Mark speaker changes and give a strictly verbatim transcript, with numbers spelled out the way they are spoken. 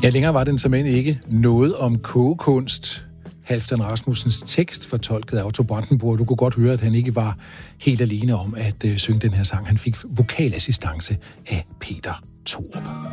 Speaker 1: Ja, længere var den såmænd ikke. Noget om kogekunst. Halfdan Rasmussens tekst fortolket af Otto Brandenburg. Du kunne godt høre, at han ikke var helt alene om at øh, synge den her sang. Han fik vokalassistance af Peter Thorup.